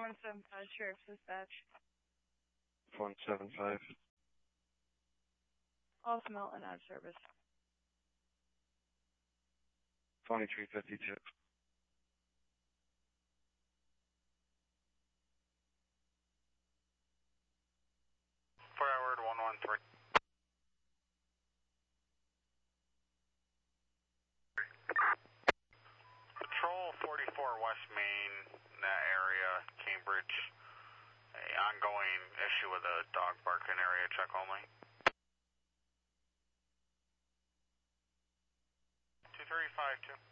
175 Sheriff's Dispatch. 175. Off Melton, out of service. 2352. Forward 113. Patrol 44 West Main, that area, Cambridge. A ongoing issue with a dog barking, area check only. 2352.